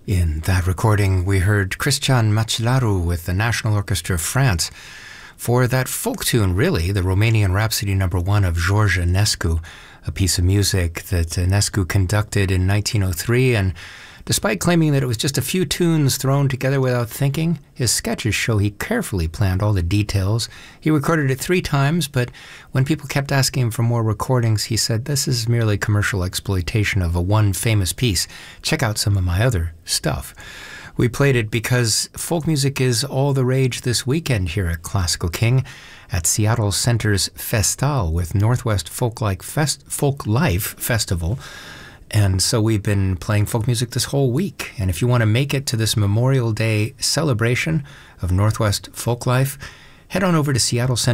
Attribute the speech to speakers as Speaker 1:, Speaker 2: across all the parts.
Speaker 1: In that recording, we heard Cristian Măcilaru with the National Orchestra of France for that folk tune, really, the Romanian Rhapsody No. 1 of George Enescu, a piece of music that Enescu conducted in 1903. And despite claiming that it was just a few tunes thrown together without thinking, his sketches show he carefully planned all the details. He recorded it 3 times, but when people kept asking him for more recordings, he said, "This is merely commercial exploitation of a one famous piece. Check out some of my other stuff." We played it because folk music is all the rage this weekend here at Classical King at Seattle Center's Festal with Northwest Folk Life Festival. And so we've been playing folk music this whole week. And if you want to make it to this Memorial Day celebration of Northwest Folk Life, head on over to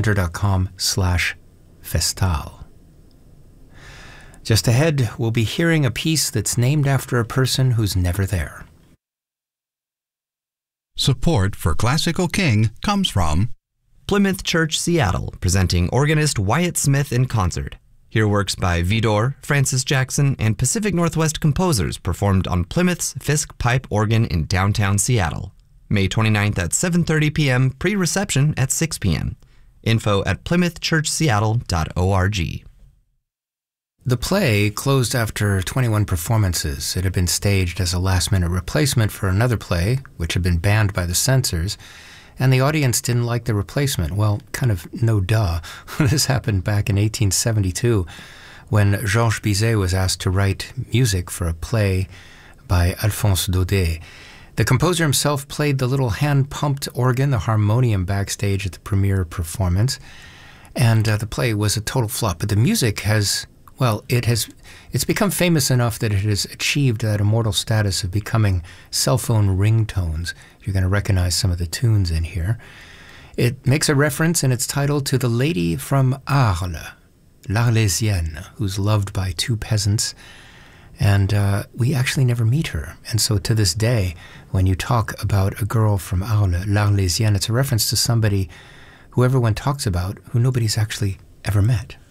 Speaker 1: seattlecenter.com/festal. Just ahead, we'll be hearing a piece that's named after a person who's never there.
Speaker 2: Support for Classical King comes from
Speaker 3: Plymouth Church Seattle, presenting organist Wyatt Smith in concert. Hear works by Vidor, Francis Jackson, and Pacific Northwest composers performed on Plymouth's Fisk Pipe Organ in downtown Seattle. May 29th at 7:30 p.m., pre-reception at 6 p.m. Info at plymouthchurchseattle.org.
Speaker 1: The play closed after 21 performances. It had been staged as a last-minute replacement for another play, which had been banned by the censors, and the audience didn't like the replacement. Well, kind of no duh. This happened back in 1872 when Georges Bizet was asked to write music for a play by Alphonse Daudet. The composer himself played the little hand-pumped organ, the harmonium, backstage at the premiere performance, and the play was a total flop. But the music has, well, it's become famous enough that it has achieved that immortal status of becoming cell phone ringtones. You're going to recognize some of the tunes in here. It makes a reference in its title to the lady from Arles, l'Arlésienne, who's loved by 2 peasants. And we actually never meet her. And so to this day, when you talk about a girl from Arles, l'Arlésienne, it's a reference to somebody who everyone talks about who nobody's actually ever met.